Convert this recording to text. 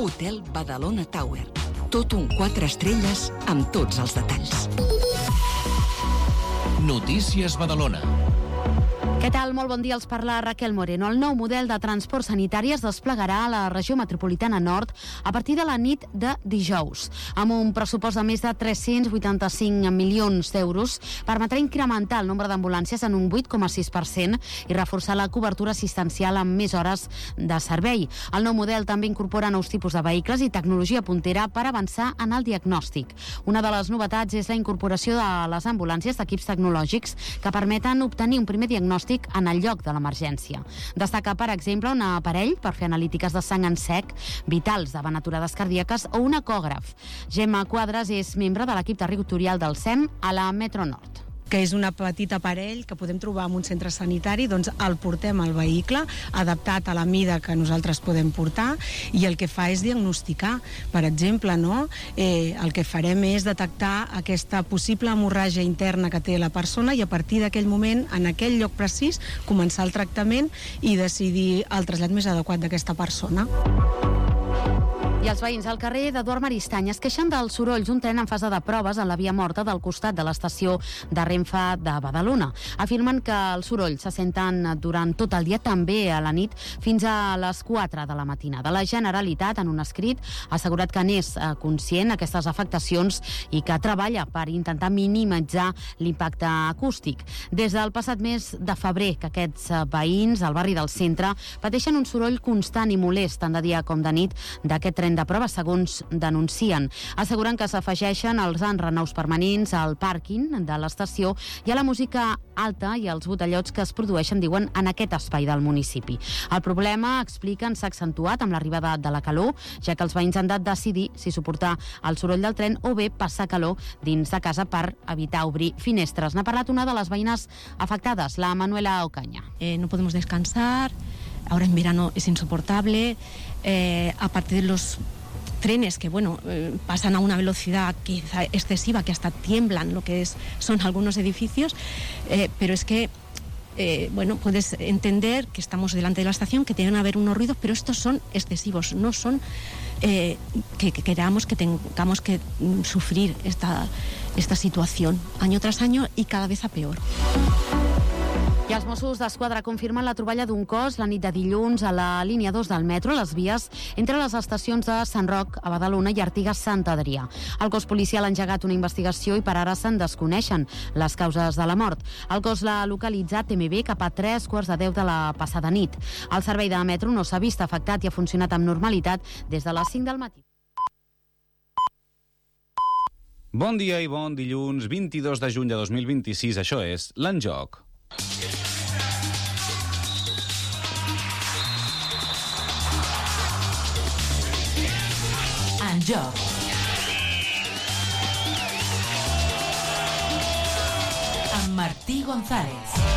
Hotel Badalona Tower. Tot un 4 estrelles amb tots els detalls. Notícies Badalona. Què tal? Molt bon dia, els parla Raquel Moreno. El nou model de transport sanitari es desplegarà a la regió metropolitana nord a partir de la nit de dijous. Amb un pressupost de més de 385 milions d'euros, permetrà incrementar el nombre d'ambulàncies en un 8,6% i reforçar la cobertura assistencial amb més hores de servei. El nou model també incorpora nous tipus de vehicles i tecnologia puntera per avançar en el diagnòstic. Una de les novetats és la incorporació de les ambulàncies d'equips tecnològics que permeten obtenir un primer diagnòstic en el lloc de l'emergència. Destaca, per exemple, un aparell per fer analítiques de sang en sec, vitals davant aturades cardíaques o un ecògraf. Gemma Quadras és membre de l'equip territorial del SEM a la Metro Nord. Que és un petit aparell que podem trobar en un centre sanitari, doncs el portem al vehicle, adaptat a la mida que nosaltres podem portar, i el que fa és diagnosticar. Per exemple, el que farem és detectar aquesta possible hemorràgia interna que té la persona i a partir d'aquell moment, en aquell lloc precís, començar el tractament i decidir el trasllat més adequat d'aquesta persona. I els veïns al carrer d'Eduard Maristany es queixen dels sorolls d'un tren en fase de proves en la via morta del costat de l'estació de Renfe de Badalona. Afirmen que els sorolls se senten durant tot el dia, també a la nit, fins a les 4 de la matinada. La Generalitat, en un escrit, ha assegurat que n'és conscient d'aquestes afectacions i que treballa per intentar minimitzar l'impacte acústic. Des del passat mes de febrer que aquests veïns al barri del centre pateixen un soroll constant i molest, tant de dia com de nit, d'aquest tren de proves, segons denuncien. Asseguren que s'afegeixen els enrenaus permanents al pàrquing de l'estació i a la música alta i als botellots que es produeixen, diuen, en aquest espai del municipi. El problema, expliquen, s'ha accentuat amb l'arribada de la calor, ja que els veïns han de decidir si suportar el soroll del tren o bé passar calor dins de casa per evitar obrir finestres. N'ha parlat una de les veïnes afectades, la Manuela Ocaña. No podemos descansar. Ahora en verano es insoportable, aparte de los trenes que pasan a una velocidad quizá excesiva, que hasta tiemblan lo que son algunos edificios, pero es que puedes entender que estamos delante de la estación, que tienen que haber unos ruidos, pero estos son excesivos, no son que queramos que tengamos que sufrir esta situación año tras año y cada vez a peor. I els Mossos d'Esquadra confirmen la troballa d'un cos la nit de dilluns a la línia 2 del metro, a les vies entre les estacions de Sant Roc a Badalona i Artigas-Sant Adrià. El cos policial ha engegat una investigació i per ara se'n desconeixen les causes de la mort. El cos l'ha localitzat TMB cap a 3:15 de la passada nit. El servei de metro no s'ha vist afectat i ha funcionat amb normalitat des de les 5 del matí. Bon dia i bon dilluns, 22 de juny de 2026. Això és l'En Joc. En Joc. Amb Martí González.